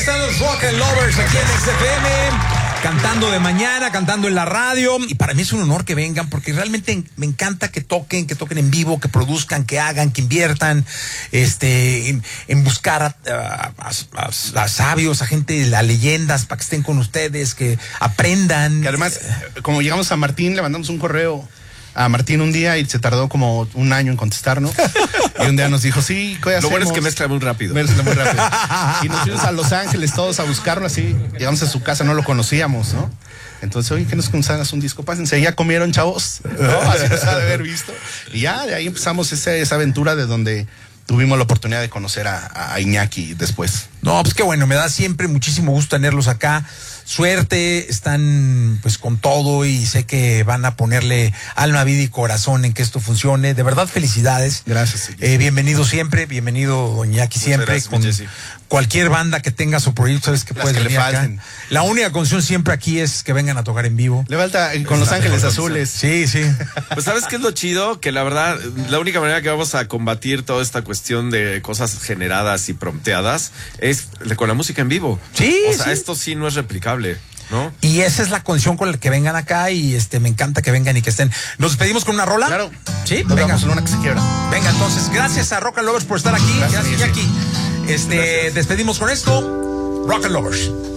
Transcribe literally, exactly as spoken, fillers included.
están los Rock and Lovers aquí en X F M, cantando de mañana, cantando en la radio. Y para mí es un honor que vengan, porque realmente me encanta que toquen, que toquen en vivo, que produzcan, que hagan, que inviertan, este, en, en buscar a, a, a, a sabios, a gente, a leyendas, para que estén con ustedes, que aprendan. Que además, como llegamos a Martín, le mandamos un correo a Martín un día y se tardó como un año en contestarnos. Y un día nos dijo, sí, ¿qué hacemos? Lo bueno es que mezcla muy rápido. Mezcla muy rápido. Y nos fuimos a Los Ángeles todos a buscarlo así. Llegamos a su casa, no lo conocíamos, ¿no? Entonces, oye, que nos consagas un disco, pásense. Ya comieron, chavos, ¿no? Así nos ha de haber visto. Y ya, de ahí empezamos esa, esa aventura de donde tuvimos la oportunidad de conocer a, a Iñaki después. No, pues qué bueno, me da siempre muchísimo gusto tenerlos acá. Suerte, están pues con todo y sé que van a ponerle alma, vida y corazón en que esto funcione. De verdad, felicidades. Gracias. Eh, bienvenido siempre, bienvenido Don Iñaki siempre. Gracias, con Jessy. Cualquier banda que tengas o proyecto, sabes que Las puedes que le venir acá. falten. La única condición siempre aquí es que vengan a tocar en vivo. Le falta eh, con Los Ángeles Azules. Sí, sí. Pues ¿sabes qué es lo chido? Que la verdad, la única manera que vamos a combatir toda esta cuestión de cosas generadas y prompteadas es con la música en vivo. Sí, O sea, sí. esto sí no es replicable, ¿no? Y esa es la condición con la que vengan acá y este me encanta que vengan y que estén. ¿Nos despedimos con una rola? Claro. Sí, Nos venga. vamos en una que se quiebra. Venga, entonces, gracias a Rock and Lovers por estar aquí. Gracias, Gracias, Iñaki. Este, Gracias. despedimos con esto. Rock and Lovers.